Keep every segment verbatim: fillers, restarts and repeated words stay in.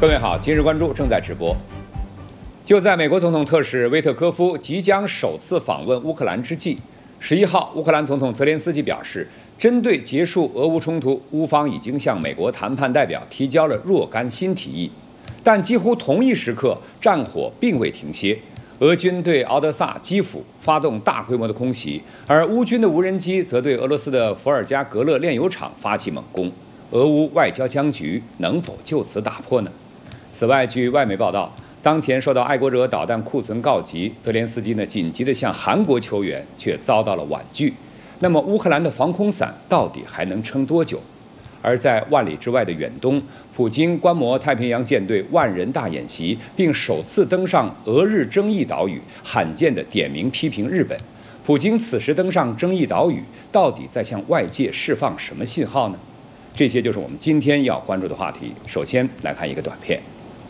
各位好，今日关注正在直播。就在美国总统特使威特科夫即将首次访问乌克兰之际，十一号，乌克兰总统泽连斯基表示，针对结束俄乌冲突，乌方已经向美国谈判代表提交了若干新提议。但几乎同一时刻，战火并未停歇。俄军对敖德萨、基辅发动大规模的空袭，而乌军的无人机则对俄罗斯的伏尔加格勒炼油厂发起猛攻。俄乌外交僵局能否就此打破呢？此外，据外媒报道，当前受到爱国者导弹库存告急，泽连斯基呢紧急地向韩国求援，却遭到了婉拒。那么，乌克兰的防空伞到底还能撑多久？而在万里之外的远东，普京观摩太平洋舰队万人大演习，并首次登上俄日争议岛屿，罕见地点名批评日本。普京此时登上争议岛屿，到底在向外界释放什么信号呢？这些就是我们今天要关注的话题。首先来看一个短片。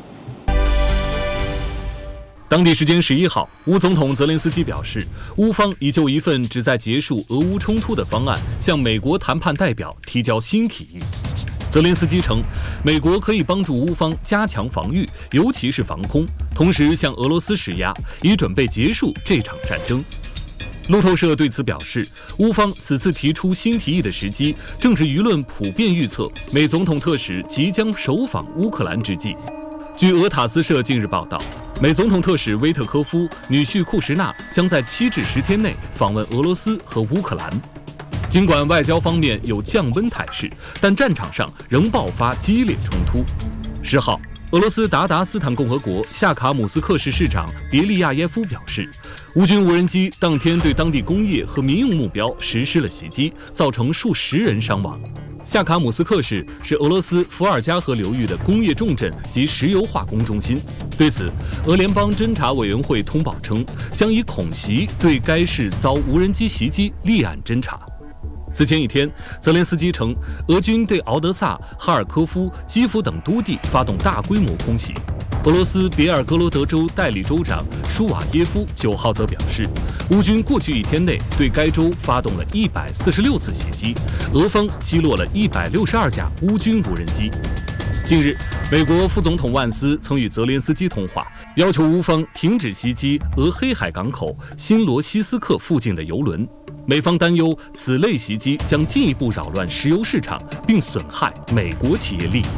当地时间十一号，乌总统泽连斯基表示，乌方已就一份旨在结束俄乌冲突的方案向美国谈判代表提交新提议。泽连斯基称，美国可以帮助乌方加强防御，尤其是防空，同时向俄罗斯施压，以准备结束这场战争。路透社对此表示，乌方此次提出新提议的时机，正是舆论普遍预测美总统特使即将首访乌克兰之际。据俄塔斯社近日报道，美总统特使威特科夫女婿库什纳将在七至十天内访问俄罗斯和乌克兰。尽管外交方面有降温态势，但战场上仍爆发激烈冲突。十号，俄罗斯达达斯坦共和国夏卡姆斯克市市长别利亚耶夫表示，乌军无人机当天对当地工业和民用目标实施了袭击，造成数十人伤亡。夏卡姆斯克市是俄罗斯伏尔加河流域的工业重镇及石油化工中心。对此，俄联邦侦察委员会通报称，将以恐袭对该市遭无人机袭击立案侦查。此前一天，泽连斯基称，俄军对敖德萨、哈尔科夫、基辅等都地发动大规模空袭。俄罗斯别尔哥罗德州代理州长舒瓦耶夫九号则表示，乌军过去一天内对该州发动了一百四十六次袭击，俄方击落了一百六十二架乌军无人机。近日，美国副总统万斯曾与泽连斯基通话，要求乌方停止袭击俄黑海港口新罗西斯克附近的油轮。美方担忧此类袭击将进一步扰乱石油市场，并损害美国企业利益。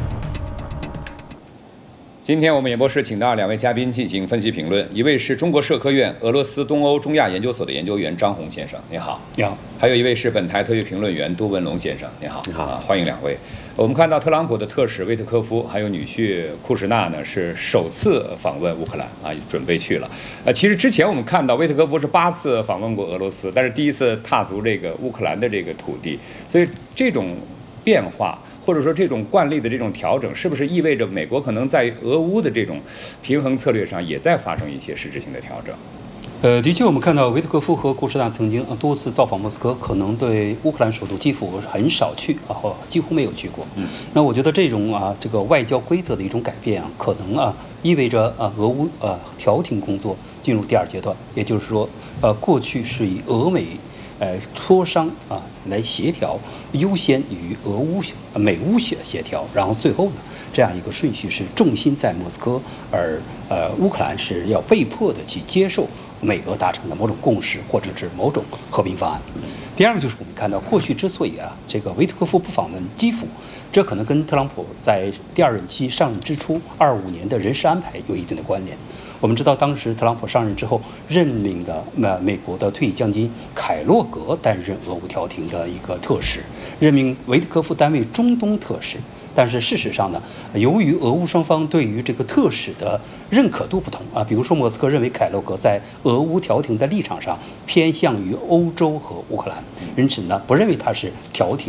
今天我们演播室请到两位嘉宾进行分析评论，一位是中国社科院俄罗斯东欧中亚研究所的研究员张红先生，你好。 你好。 还有一位是本台特约评论员杜文龙先生，你好。 你好、 啊，欢迎两位。我们看到特朗普的特使威特科夫还有女婿库什纳呢是首次访问乌克兰啊，准备去了。呃，其实之前我们看到威特科夫是八次访问过俄罗斯，但是第一次踏足这个乌克兰的这个土地，所以这种变化，或者说这种惯例的这种调整，是不是意味着美国可能在俄乌的这种平衡策略上也在发生一些实质性的调整？ 呃，的确，我们看到维特科夫和库什纳曾经多次造访莫斯科，可能对乌克兰首都基辅很少去啊，或几乎没有去过。嗯，那我觉得这种啊，这个外交规则的一种改变啊，可能啊，意味着啊，俄乌啊调停工作进入第二阶段，也就是说，呃，过去是以俄美呃磋商啊来协调，优先于俄乌美乌协协调，然后最后呢，这样一个顺序是重心在莫斯科，而呃乌克兰是要被迫的去接受美俄达成的某种共识或者是某种和平方案。第二个就是我们看到，过去之所以啊这个维特科夫不访问基辅，这可能跟特朗普在第二任期上任之初二五年的人事安排有一定的关联。我们知道，当时特朗普上任之后任命的呃美国的退役将军凯洛格担任俄乌调停的一个特使，任命维特科夫担任中东特使。但是事实上呢，由于俄乌双方对于这个特使的认可度不同啊，比如说莫斯科认为凯洛格在俄乌调停的立场上偏向于欧洲和乌克兰，因此呢不认为他是调停